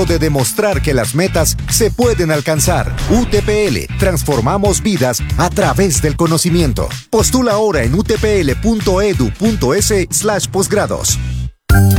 de demostrar que las metas se pueden alcanzar. UTPL, transformamos vidas a través del conocimiento. Postula ahora en utpl.edu.es/posgrados.